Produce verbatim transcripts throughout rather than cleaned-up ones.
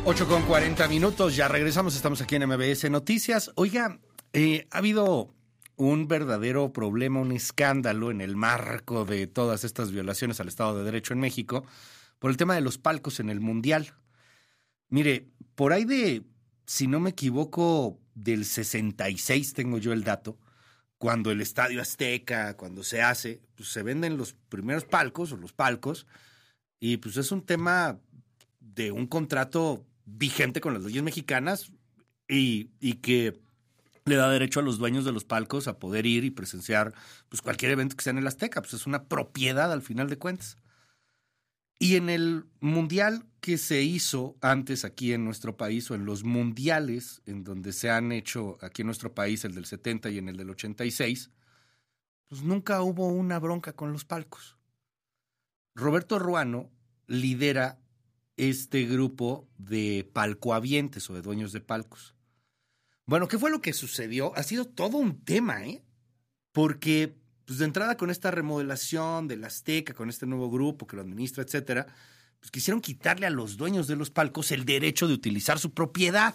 ocho con cuarenta minutos, ya regresamos, estamos aquí en M B S Noticias. Oiga, eh, ha habido un verdadero problema, un escándalo en el marco de todas estas violaciones al Estado de Derecho en México por el tema de los palcos en el Mundial. Mire, por ahí de, si no me equivoco, del sesenta y seis tengo yo el dato, cuando el Estadio Azteca, cuando se hace, pues se venden los primeros palcos o los palcos y pues es un tema de un contrato vigente con las leyes mexicanas y, y que le da derecho a los dueños de los palcos a poder ir y presenciar pues cualquier evento que sea en el Azteca, pues es una propiedad al final de cuentas. Y en el mundial que se hizo antes aquí en nuestro país, o en los mundiales en donde se han hecho aquí en nuestro país, el del setenta y en el del ochenta y seis, pues nunca hubo una bronca con los palcos. Roberto Ruano lidera este grupo de palcohabientes o de dueños de palcos. Bueno, ¿qué fue lo que sucedió? Ha sido todo un tema, ¿eh? Porque pues de entrada con esta remodelación del Azteca, con este nuevo grupo que lo administra, etcétera, pues quisieron quitarle a los dueños de los palcos el derecho de utilizar su propiedad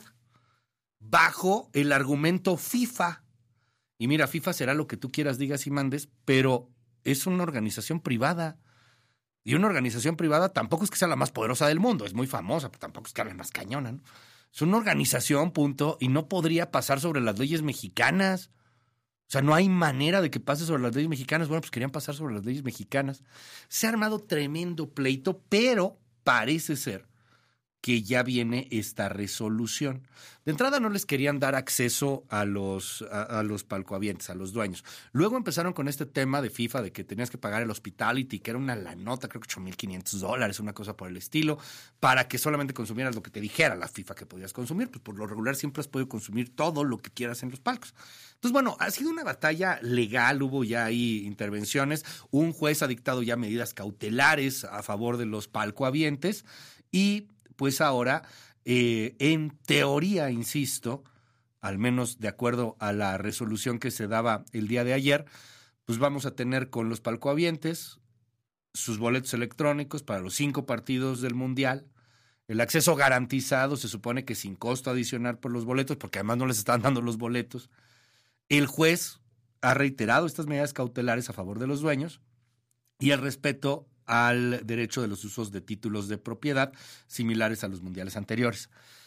bajo el argumento FIFA. Y mira, FIFA será lo que tú quieras, digas y mandes, pero es una organización privada. Y una organización privada tampoco es que sea la más poderosa del mundo, es muy famosa, pero tampoco es que hable más cañona, ¿no? Es una organización, punto, y no podría pasar sobre las leyes mexicanas. O sea, no hay manera de que pase sobre las leyes mexicanas. Bueno, pues querían pasar sobre las leyes mexicanas. Se ha armado tremendo pleito, pero parece ser que ya viene esta resolución. De entrada no les querían dar acceso a los, a, a los palcohabientes, a los dueños. Luego empezaron con este tema de FIFA, de que tenías que pagar el hospitality, que era una lanota, creo que ocho mil quinientos dólares, una cosa por el estilo, para que solamente consumieras lo que te dijera la FIFA que podías consumir. Pues por lo regular siempre has podido consumir todo lo que quieras en los palcos. Entonces, bueno, ha sido una batalla legal, hubo ya ahí intervenciones, un juez ha dictado ya medidas cautelares a favor de los palcohabientes y pues ahora, eh, en teoría, insisto, al menos de acuerdo a la resolución que se daba el día de ayer, pues vamos a tener con los palcohabientes sus boletos electrónicos para los cinco partidos del Mundial, el acceso garantizado, se supone que sin costo adicional por los boletos, porque además no les están dando los boletos. El juez ha reiterado estas medidas cautelares a favor de los dueños y el respeto al derecho de los usos de títulos de propiedad similares a los mundiales anteriores.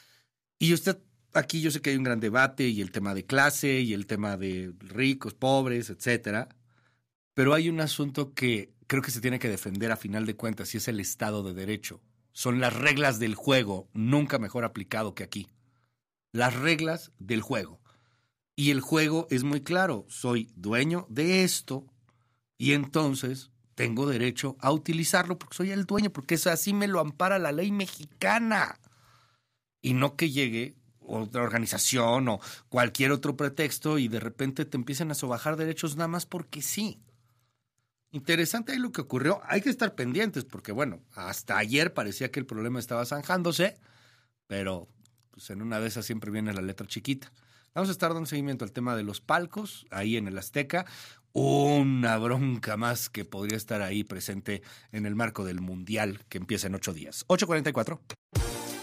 Y usted, aquí yo sé que hay un gran debate y el tema de clase y el tema de ricos, pobres, etcétera, pero hay un asunto que creo que se tiene que defender a final de cuentas y es el Estado de Derecho. Son las reglas del juego, nunca mejor aplicado que aquí. Las reglas del juego. Y el juego es muy claro, soy dueño de esto y entonces tengo derecho a utilizarlo porque soy el dueño, porque eso así me lo ampara la ley mexicana. Y no que llegue otra organización o cualquier otro pretexto y de repente te empiecen a sobajar derechos nada más porque sí. Interesante ahí lo que ocurrió. Hay que estar pendientes porque, bueno, hasta ayer parecía que el problema estaba zanjándose, pero pues en una de esas siempre viene la letra chiquita. Vamos a estar dando seguimiento al tema de los palcos, ahí en el Azteca. Una bronca más que podría estar ahí presente en el marco del Mundial que empieza en ocho días. ocho cuarenta y cuatro.